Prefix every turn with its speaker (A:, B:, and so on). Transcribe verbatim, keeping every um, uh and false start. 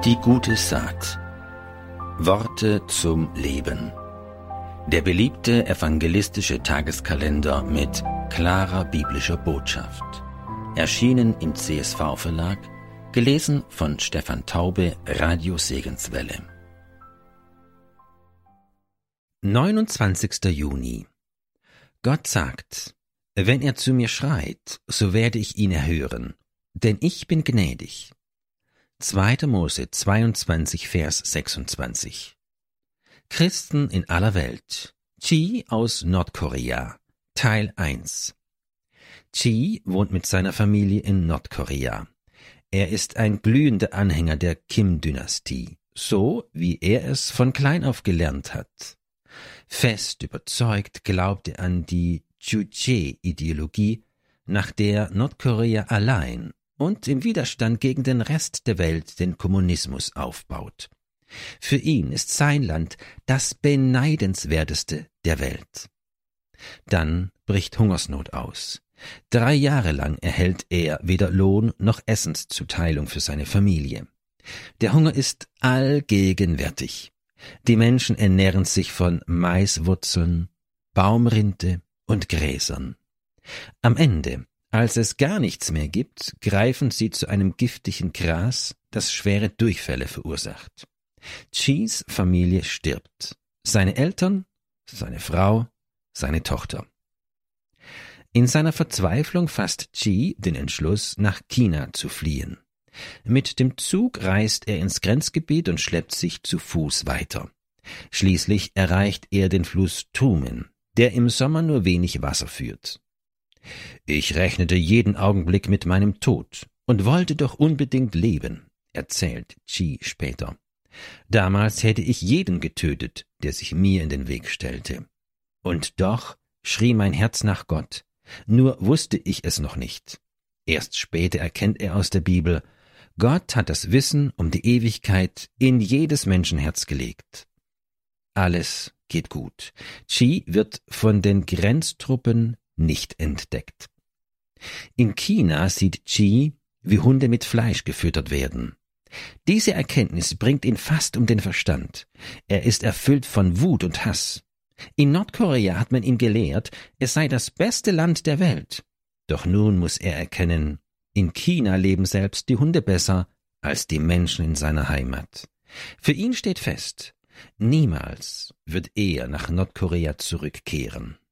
A: Die gute Saat. Worte zum Leben. Der beliebte evangelistische Tageskalender mit klarer biblischer Botschaft. Erschienen im C S V-Verlag, gelesen von Stefan Taube, Radio Segenswelle. neunundzwanzigster Juni. Gott sagt: Wenn er zu mir schreit, so werde ich ihn erhören, denn ich bin gnädig. zweiter Mose zweiundzwanzig, Vers sechsundzwanzig. Christen in aller Welt. Chi aus Nordkorea. Teil eins. Chi wohnt mit seiner Familie in Nordkorea. Er ist ein glühender Anhänger der Kim-Dynastie, so wie er es von klein auf gelernt hat. Fest überzeugt glaubt er an die Juche-Ideologie, nach der Nordkorea allein und im Widerstand gegen den Rest der Welt den Kommunismus aufbaut. Für ihn ist sein Land das beneidenswerteste der Welt. Dann bricht Hungersnot aus. Drei Jahre lang erhält er weder Lohn noch Essenszuteilung für seine Familie. Der Hunger ist allgegenwärtig. Die Menschen ernähren sich von Maiswurzeln, Baumrinde und Gräsern. Am Ende, als es gar nichts mehr gibt, greifen sie zu einem giftigen Gras, das schwere Durchfälle verursacht. Chis Familie stirbt. Seine Eltern, seine Frau, seine Tochter. In seiner Verzweiflung fasst Chi den Entschluss, nach China zu fliehen. Mit dem Zug reist er ins Grenzgebiet und schleppt sich zu Fuß weiter. Schließlich erreicht er den Fluss Tumen, der im Sommer nur wenig Wasser führt. »Ich rechnete jeden Augenblick mit meinem Tod und wollte doch unbedingt leben«, erzählt Chi später. »Damals hätte ich jeden getötet, der sich mir in den Weg stellte. Und doch schrie mein Herz nach Gott, nur wusste ich es noch nicht. Erst später erkennt er aus der Bibel, Gott hat das Wissen um die Ewigkeit in jedes Menschenherz gelegt. Alles geht gut. Chi wird von den Grenztruppen nicht entdeckt. In China sieht Chi, wie Hunde mit Fleisch gefüttert werden. Diese Erkenntnis bringt ihn fast um den Verstand. Er ist erfüllt von Wut und Hass. In Nordkorea hat man ihn gelehrt, es sei das beste Land der Welt. Doch nun muss er erkennen, in China leben selbst die Hunde besser als die Menschen in seiner Heimat. Für ihn steht fest, niemals wird er nach Nordkorea zurückkehren.